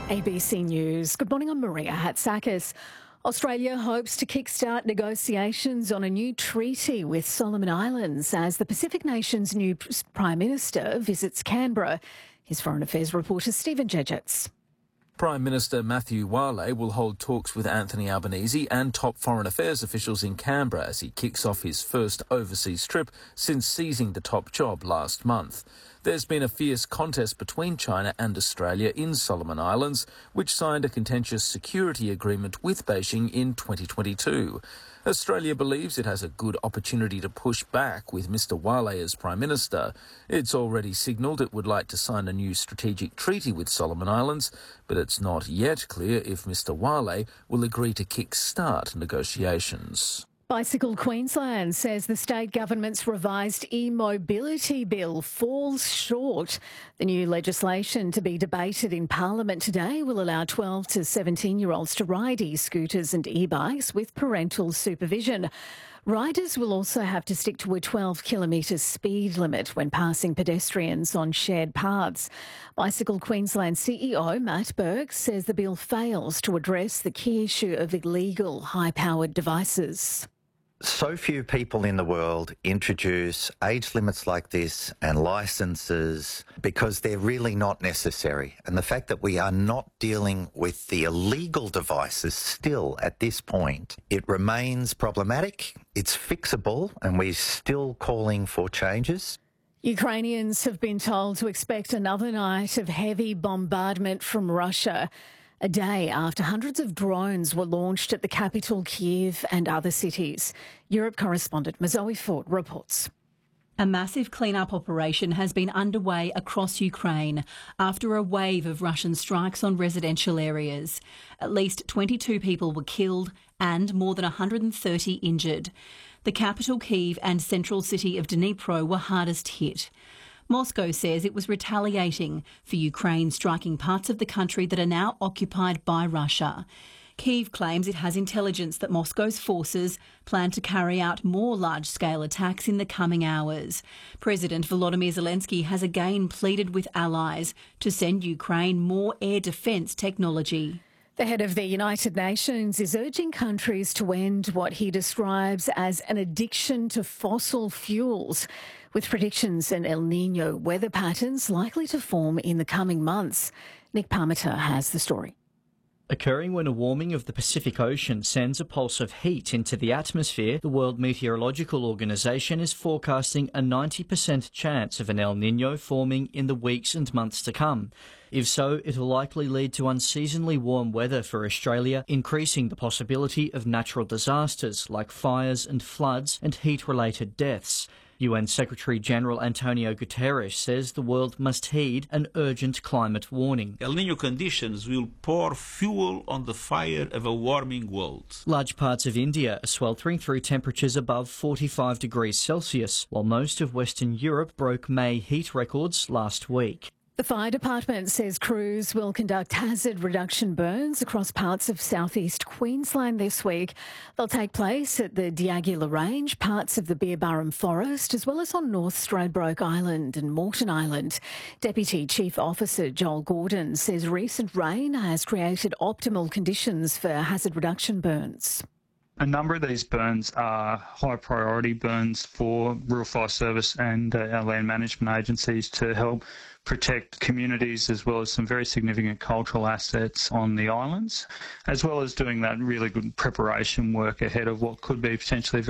ABC News. Good morning, I'm Maria Hatzakis. Australia hopes to kickstart negotiations on a new treaty with Solomon Islands as the Pacific nation's new Prime Minister visits Canberra. Here's Foreign Affairs reporter Stephen Jejets. Prime Minister Matthew Wale will hold talks with Anthony Albanese and top foreign affairs officials in Canberra as he kicks off his first overseas trip since seizing the top job last month. There's been a fierce contest between China and Australia in Solomon Islands, which signed a contentious security agreement with Beijing in 2022. Australia believes it has a good opportunity to push back with Mr Wale as Prime Minister. It's already signalled it would like to sign a new strategic treaty with Solomon Islands, but it's not yet clear if Mr Wale will agree to kick-start negotiations. Bicycle Queensland says the state government's revised e-mobility bill falls short. The new legislation to be debated in Parliament today will allow 12 to 17-year-olds to ride e-scooters and e-bikes with parental supervision. Riders will also have to stick to a 12-kilometre speed limit when passing pedestrians on shared paths. Bicycle Queensland CEO Matt Burke says the bill fails to address the key issue of illegal high-powered devices. So few people in the world introduce age limits like this and licenses because they're really not necessary. And the fact that we are not dealing with the illegal devices still at this point, it remains problematic, it's fixable, and we're still calling for changes. Ukrainians have been told to expect another night of heavy bombardment from Russia, a day after hundreds of drones were launched at the capital, Kyiv, and other cities. Europe correspondent Mazoe Ford reports. A massive clean-up operation has been underway across Ukraine after a wave of Russian strikes on residential areas. At least 22 people were killed and more than 130 injured. The capital, Kyiv, and central city of Dnipro were hardest hit. Moscow says it was retaliating for Ukraine striking parts of the country that are now occupied by Russia. Kyiv claims it has intelligence that Moscow's forces plan to carry out more large-scale attacks in the coming hours. President Volodymyr Zelensky has again pleaded with allies to send Ukraine more air defence technology. The head of the United Nations is urging countries to end what he describes as an addiction to fossil fuels, with predictions and El Niño weather patterns likely to form in the coming months. Nick Parmiter has the story. Occurring when a warming of the Pacific Ocean sends a pulse of heat into the atmosphere, the World Meteorological Organization is forecasting a 90% chance of an El Niño forming in the weeks and months to come. If so, it will likely lead to unseasonally warm weather for Australia, increasing the possibility of natural disasters like fires and floods and heat-related deaths. UN Secretary-General Antonio Guterres says the world must heed an urgent climate warning. El Niño conditions will pour fuel on the fire of a warming world. Large parts of India are sweltering through temperatures above 45 degrees Celsius, while most of Western Europe broke May heat records last week. The fire department says crews will conduct hazard reduction burns across parts of southeast Queensland this week. They'll take place at the Diagula Range, parts of the Beerburrum Forest, as well as on North Stradbroke Island and Moreton Island. Deputy Chief Officer Joel Gordon says recent rain has created optimal conditions for hazard reduction burns. A number of these burns are high priority burns for Rural Fire Service and our land management agencies to help protect communities as well as some very significant cultural assets on the islands, as well as doing that really good preparation work ahead of what could be potentially